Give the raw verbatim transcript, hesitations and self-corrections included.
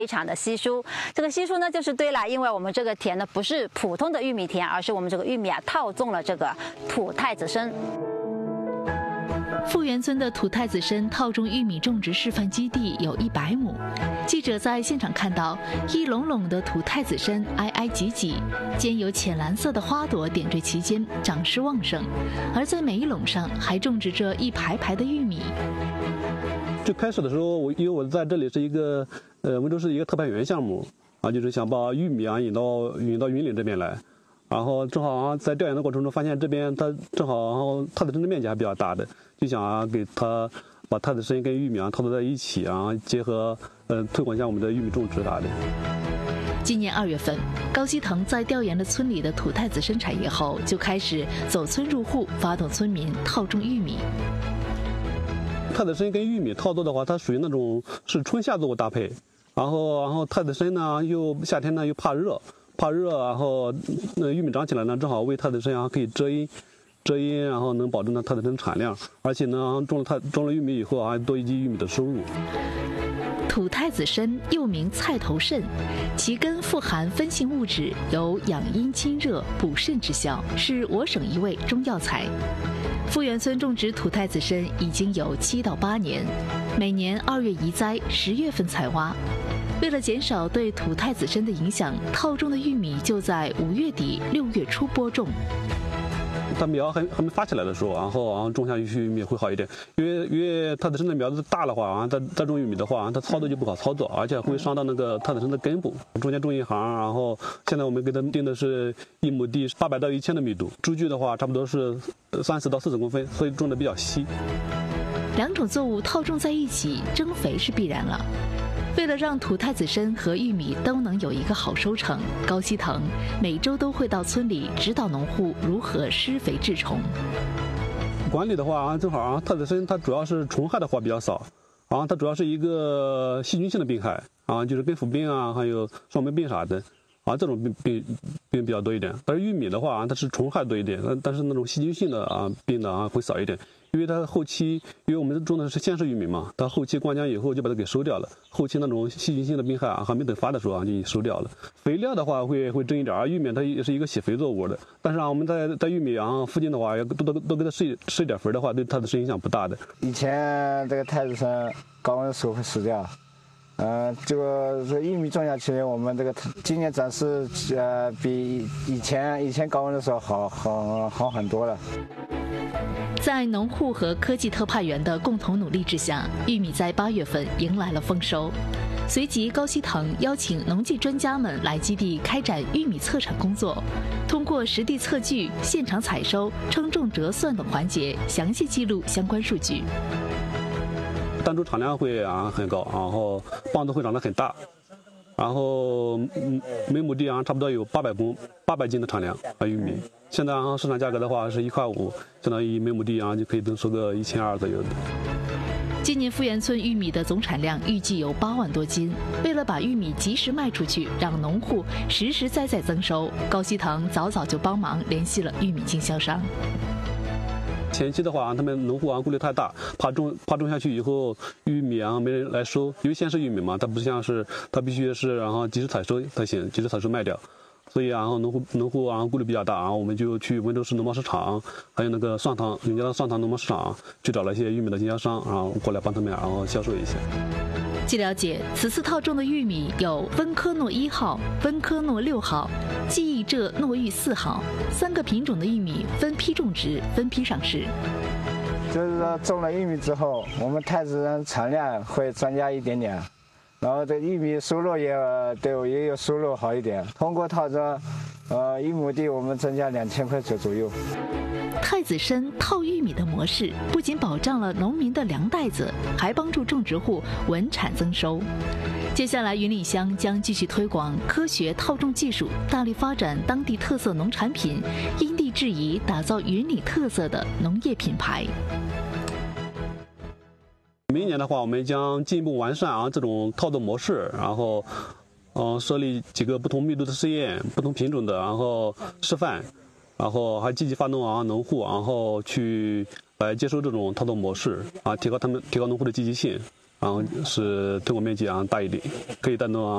非常的稀疏。这个稀疏呢，就是对了，因为我们这个田呢不是普通的玉米田，而是我们这个玉米啊套种了这个土太子参。 富源村的土太子参套种玉米种植示范基地有一百亩。记者在现场看到，一垄垄的土太子参挨挨挤挤，兼有浅蓝色的花朵点缀其间，长势旺盛。而在每一垄上还种植着一排排的玉米。 最开始的时候，我因为我在这里是一个呃温州市一个特派员项目啊，就是想把玉米啊引到引到云岭这边来。然后正好啊，在调研的过程中发现这边它正好，然后太子参的面积还比较大的，就想啊给它把太子参跟玉米啊套在一起啊，结合呃推广一下我们的玉米种植啥的。 今年二月份，高希腾在调研了村里的土太子参产业后，就开始走村入户，发动村民套种玉米。 太子参跟玉米套作的话，它属于那种是春夏作物搭配，然后然后太子参呢又夏天呢又怕热。怕热，然后那玉米长起来呢，正好为太子参啊可以遮阴，遮阴，然后能保证呢太子参产量，而且呢种了太种了玉米以后啊，多一级玉米的收入。 土太子参又名菜头参，其根富含酚性物质，有养阴清热、补肾之效，是我省一味中药材。富源村种植土太子参已经有七到八年，每年二月移栽，十月份采挖。为了减少对土太子参的影响，套种的玉米就在五月底六月初播种。 它苗还还没发起来的时候，然后然后种下去玉米会好一点，因为因为太子参的苗子大的话啊，再再种玉米的话，它操作就不好操作，而且会伤到那个太子参的根部。中间种一行，然后现在我们给它定的是一亩地八百到一千的密度，株距的话差不多是三十到四十公分，所以种的比较稀。 两种作物套种在一起，增肥是必然了。为了让土太子参和玉米都能有一个好收成，高希腾每周都会到村里指导农户如何施肥治虫。 管理的话啊，正好啊，太子参它主要是虫害的话比较少，啊，它主要是一个细菌性的病害啊，就是根腐病啊，还有霜霉病啥的。啊，这种病病病比较多一点，但是玉米的话啊，它是虫害多一点，但是那种细菌性的啊病的啊会少一点，因为它后期，因为我们种的是现世玉米嘛，它后期灌浆以后就把它给收掉了，后期那种细菌性的病害啊还没等发的时候啊就已经收掉了。肥料的话会会增一点，而玉米它也是一个喜肥作物的，但是啊我们在在玉米啊附近的话，要多多多给它施施一点肥的话，对它的是影响不大的。 以前这个太子参高温的时候会死掉。嗯、呃，这个这玉米种下去，我们这个今年长势呃比以前以前高温的时候好好好很多了。 在农户和科技特派员的共同努力之下，玉米在八月份迎来了丰收。随即，高希腾邀请农技专家们来基地开展玉米测产工作，通过实地测距、现场采收、称重折算等环节，详细记录相关数据。 单株产量会啊很高，然后棒子会长得很大，然后嗯每亩地啊差不多有八百公八百斤的产量啊玉米。现在啊市场价格的话是一块五，相当于每亩地啊就可以能收个一千二左右的。 今年富源村玉米的总产量预计有八万多斤。为了把玉米及时卖出去，让农户实实在在增收，高希腾早早就帮忙联系了玉米经销商。 前期的话，他们农户啊顾虑太大，怕种怕种下去以后玉米啊没人来收，因为现是玉米嘛，它不像是它必须是然后及时采收才行，及时采收卖掉。所以啊，然后农户农户啊顾虑比较大，然后我们就去温州市农贸市场，还有那个蒜塘永嘉的蒜塘农贸市场去找了一些玉米的经销商，然后过来帮他们然后销售一下。 据了解，此次套种的玉米有温科诺一号、温科诺六号、记忆浙诺玉四号三个品种的玉米，分批种植，分批上市。 就是说种了玉米之后，我们太子参产量会增加一点点，然后这玉米收入也对我也有收入好一点。通过套种，呃，一亩地我们增加两千块钱左右。 太子参套玉米的模式不仅保障了农民的粮袋子，还帮助种植户稳产增收。接下来，云岭乡将继续推广科学套种技术，大力发展当地特色农产品，因地制宜，打造云岭特色的农业品牌。 明年的话，我们将进一步完善啊这种套种模式，然后，嗯、呃，设立几个不同密度的试验、不同品种的，然后示范。然后还积极发动啊农户，然后去来接受这种套种模式啊，提高他们提高农户的积极性， 然后是推广面积啊大一点，可以带动啊。